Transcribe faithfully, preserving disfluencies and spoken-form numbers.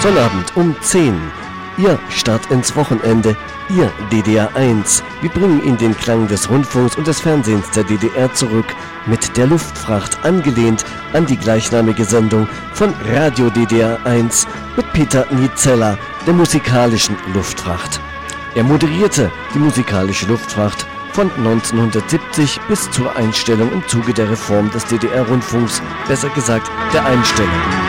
Sonnabend um zehn. Ihr Start ins Wochenende, Ihr D D R eins. Wir bringen Ihnen den Klang des Rundfunks und des Fernsehens der D D R zurück mit der Luftfracht, angelehnt an die gleichnamige Sendung von Radio D D R eins mit Peter Niezella, der musikalischen Luftfracht. Er moderierte die musikalische Luftfracht von neunzehnhundertsiebzig bis zur Einstellung im Zuge der Reform des D D R-Rundfunks, besser gesagt der Einstellung.